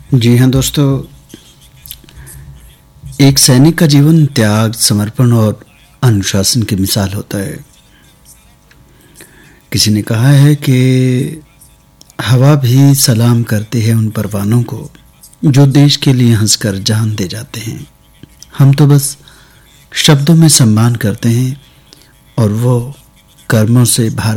जी हाँ दोस्तों, एक सैनिक का जीवन त्याग, समर्पण और अनुशासन की मिसाल होता है। किसी ने कहा है कि हवा भी सलाम करती है उन परवानों को जो देश के लिए हंसकर जान दे जाते हैं। हम तो बस शब्दों में सम्मान करते हैं और वो कर्मों से भारत